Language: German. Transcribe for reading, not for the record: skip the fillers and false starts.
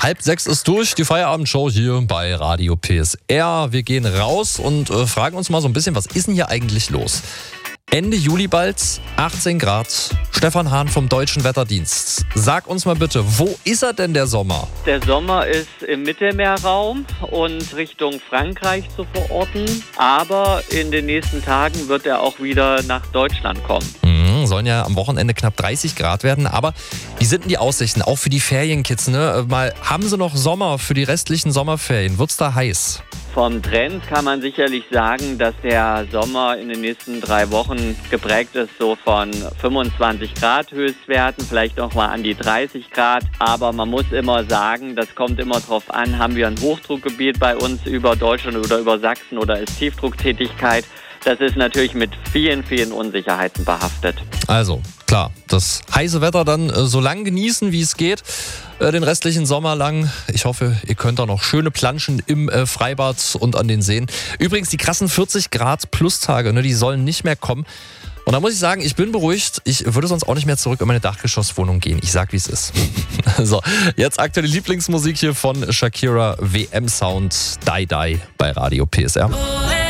5:30 ist durch, die Feierabendshow hier bei Radio PSR. Wir gehen raus und fragen uns mal so ein bisschen, was ist denn hier eigentlich los? Ende Juli bald, 18 Grad. Stefan Hahn vom Deutschen Wetterdienst. Sag uns mal bitte, wo ist er denn, der Sommer? Der Sommer ist im Mittelmeerraum und Richtung Frankreich zu verorten. Aber in den nächsten Tagen wird er auch wieder nach Deutschland kommen. Sollen ja am Wochenende knapp 30 Grad werden. Aber wie sind denn die Aussichten, auch für die Ferienkids? Ne? Haben sie noch Sommer für die restlichen Sommerferien? Wird's da heiß? Vom Trend kann man sicherlich sagen, dass der Sommer in den nächsten 3 Wochen geprägt ist, so von 25 Grad Höchstwerten, vielleicht noch mal an die 30 Grad. Aber man muss immer sagen, das kommt immer drauf an, haben wir ein Hochdruckgebiet bei uns über Deutschland oder über Sachsen oder ist Tiefdrucktätigkeit. Das ist natürlich mit vielen, vielen Unsicherheiten behaftet. Also, klar, das heiße Wetter dann so lang genießen, wie es geht, den restlichen Sommer lang. Ich hoffe, ihr könnt auch noch schöne Planschen im Freibad und an den Seen. Übrigens, die krassen 40 Grad Plustage, ne, die sollen nicht mehr kommen. Und da muss ich sagen, ich bin beruhigt. Ich würde sonst auch nicht mehr zurück in meine Dachgeschosswohnung gehen. Ich sag, wie es ist. So, jetzt aktuelle Lieblingsmusik hier von Shakira, WM-Sound, Die Die bei Radio PSR.